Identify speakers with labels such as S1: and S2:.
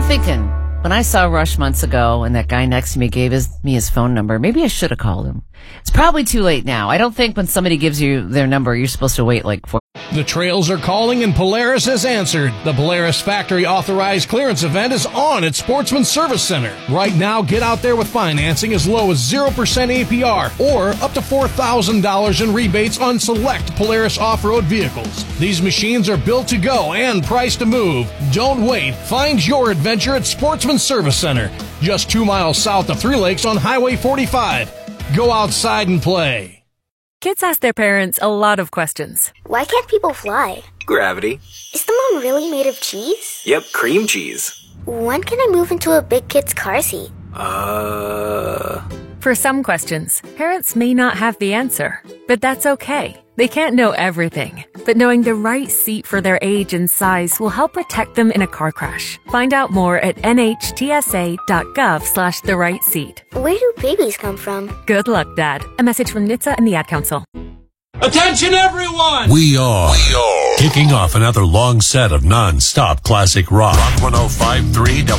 S1: thinking, when I saw Rush months ago and that guy next to me gave me his phone number, maybe I should have called him. It's probably too late now. I don't think when somebody gives you their number, you're supposed to wait like 4.
S2: The trails are calling and Polaris has answered. The Polaris Factory Authorized Clearance Event is on at Sportsman Service Center. Right now, get out there with financing as low as 0% APR or up to $4,000 in rebates on select Polaris off-road vehicles. These machines are built to go and priced to move. Don't wait. Find your adventure at Sportsman Service Center, just 2 miles south of Three Lakes on Highway 45. Go outside and play.
S3: Kids ask their parents a lot of questions.
S4: Why can't people fly?
S5: Gravity.
S4: Is the moon really made of cheese?
S5: Yep, cream cheese.
S4: When can I move into a big kid's car seat?
S3: For some questions, parents may not have the answer, but that's okay. They can't know everything, but knowing the right seat for their age and size will help protect them in a car crash. Find out more at nhtsa.gov/the-right-seat.
S4: Where do babies come from?
S3: Good luck, Dad. A message from NHTSA and the Ad Council.
S6: Attention, everyone!
S7: We are kicking off another long set of non-stop classic rock. Rock 105.3